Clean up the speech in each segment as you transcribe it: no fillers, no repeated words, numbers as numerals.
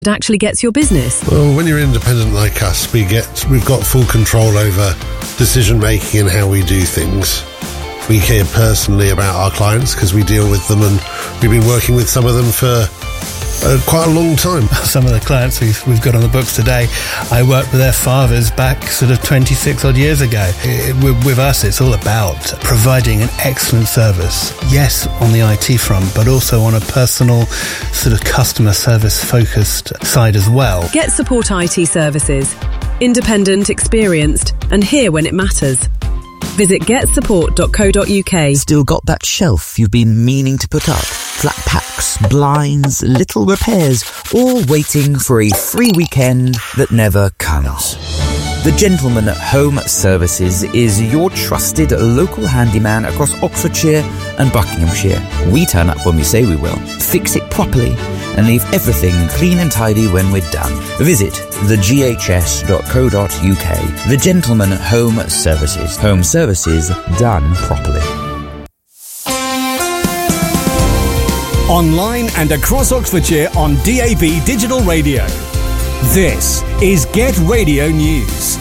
actually gets your business? Well, when you're independent like us, we've got full control over decision making and how we do things. We care personally about our clients because we deal with them, and we've been working with some of them for quite a long time. Some of the clients we've got on the books today, I worked with their fathers back sort of 26 odd years ago. With us, it's all about providing an excellent service. Yes, on the IT front, but also on a personal sort of customer service focused side as well. Get Support IT services. Independent, experienced, and here when it matters. Visit getsupport.co.uk. Still got that shelf you've been meaning to put up? Flat packs, blinds, little repairs, all waiting for a free weekend that never comes. The Gentleman Home Services is your trusted local handyman across Oxfordshire and Buckinghamshire. We turn up when we say we will, fix it properly, and leave everything clean and tidy when we're done. Visit theghs.co.uk. The Gentleman Home Services. Home services done properly. Online and across Oxfordshire on DAB Digital Radio. This is Get Radio News.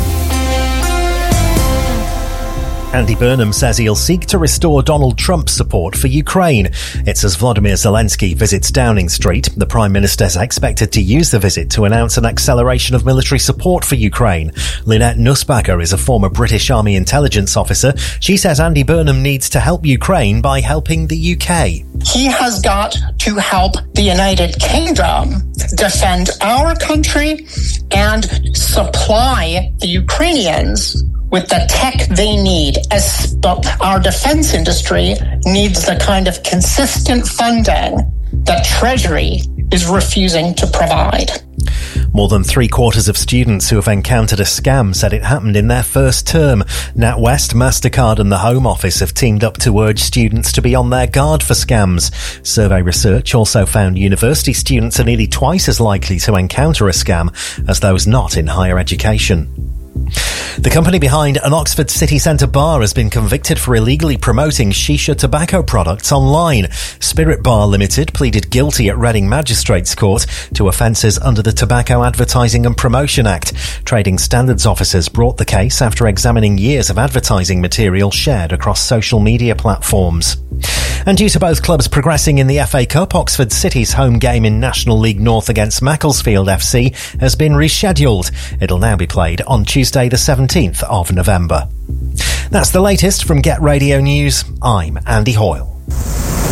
Andy Burnham says he'll seek to restore Donald Trump's support for Ukraine. It's as Volodymyr Zelensky visits Downing Street. The Prime Minister is expected to use the visit to announce an acceleration of military support for Ukraine. Lynette Nussbacher is a former British Army intelligence officer. She says Andy Burnham needs to help Ukraine by helping the UK. He has got to help the United Kingdom defend our country and supply the Ukrainians with the tech they need, as our defense industry needs the kind of consistent funding that Treasury is refusing to provide. More than 3/4 of students who have encountered a scam said it happened in their first term. NatWest, MasterCard and the Home Office have teamed up to urge students to be on their guard for scams. Survey research also found university students are nearly twice as likely to encounter a scam as those not in higher education. The company behind an Oxford city centre bar has been convicted for illegally promoting shisha tobacco products online. Spirit Bar Limited pleaded guilty at Reading Magistrates Court to offences under the Tobacco Advertising and Promotion Act. Trading Standards officers brought the case after examining years of advertising material shared across social media platforms. And due to both clubs progressing in the FA Cup, Oxford City's home game in National League North against Macclesfield FC has been rescheduled. It'll now be played on Tuesday the 17th of November. That's the latest from Get Radio News. I'm Andy Hoyle.